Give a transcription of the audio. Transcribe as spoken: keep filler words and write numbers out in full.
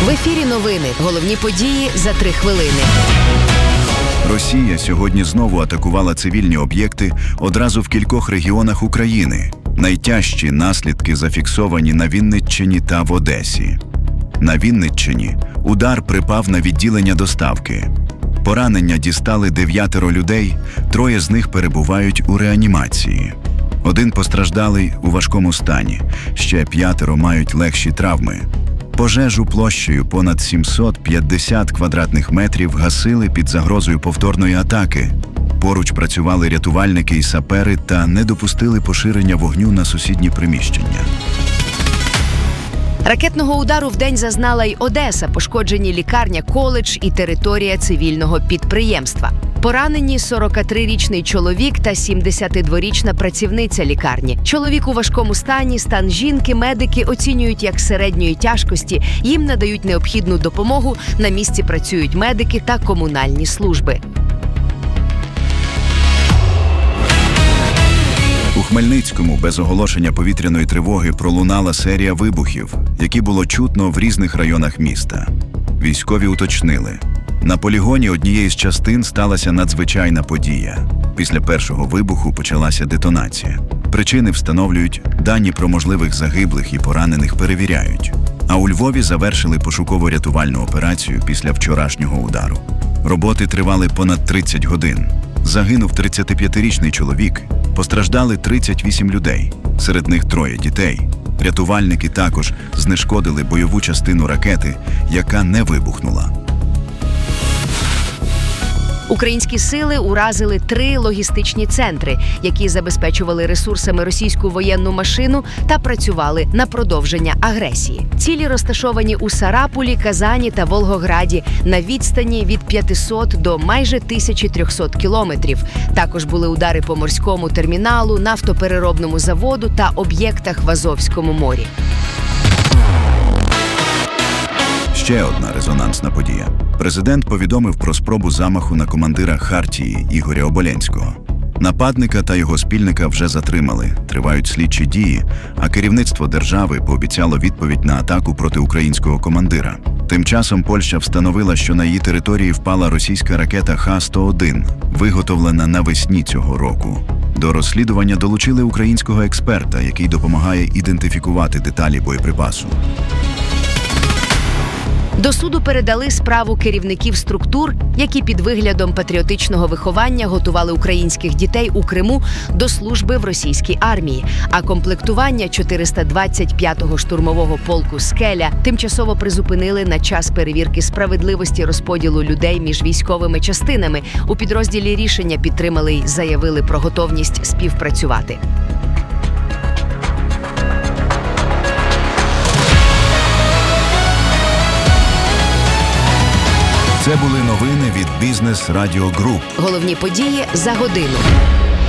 В ефірі новини. Головні події за три хвилини. Росія сьогодні знову атакувала цивільні об'єкти одразу в кількох регіонах України. Найтяжчі наслідки зафіксовані на Вінниччині та в Одесі. На Вінниччині удар припав на відділення доставки. Поранення дістали дев'ятеро людей, троє з них перебувають у реанімації. Один постраждалий у важкому стані, ще п'ятеро мають легші травми. Пожежу площею понад сімсот п'ятдесят квадратних метрів гасили під загрозою повторної атаки. Поруч працювали рятувальники і сапери та не допустили поширення вогню на сусідні приміщення. Ракетного удару вдень зазнала й Одеса, пошкоджені лікарня, коледж і територія цивільного підприємства. Поранені сорокатрирічний чоловік та сімдесятидворічна працівниця лікарні. Чоловік у важкому стані, стан жінки медики оцінюють як середньої тяжкості. Їм надають необхідну допомогу, на місці працюють медики та комунальні служби. У Хмельницькому без оголошення повітряної тривоги пролунала серія вибухів, які було чутно в різних районах міста. Військові уточнили. На полігоні однієї з частин сталася надзвичайна подія. Після першого вибуху почалася детонація. Причини встановлюють, дані про можливих загиблих і поранених перевіряють. А у Львові завершили пошуково-рятувальну операцію після вчорашнього удару. Роботи тривали понад тридцять годин. Загинув тридцятип'ятирічний чоловік, постраждали тридцять вісім людей, серед них троє дітей. Рятувальники також знешкодили бойову частину ракети, яка не вибухнула. Українські сили уразили три логістичні центри, які забезпечували ресурсами російську воєнну машину та працювали на продовження агресії. Цілі розташовані у Сарапулі, Казані та Волгограді на відстані від п'ятисот до майже тисячі трьохсот кілометрів. Також були удари по морському терміналу, нафтопереробному заводу та об'єктах в Азовському морі. Ще одна резонансна подія. Президент повідомив про спробу замаху на командира Хартії Ігоря Оболенського. Нападника та його спільника вже затримали, тривають слідчі дії, а керівництво держави пообіцяло відповідь на атаку проти українського командира. Тим часом Польща встановила, що на її території впала російська ракета Х сто один, виготовлена навесні цього року. До розслідування долучили українського експерта, який допомагає ідентифікувати деталі боєприпасу. До суду передали справу керівників структур, які під виглядом патріотичного виховання готували українських дітей у Криму до служби в російській армії, а комплектування чотириста двадцять п'ятого штурмового полку «Скеля» тимчасово призупинили на час перевірки справедливості розподілу людей між військовими частинами. У підрозділі рішення підтримали й заявили про готовність співпрацювати. Це були новини від Бізнес Радіо Груп. Головні події за годину.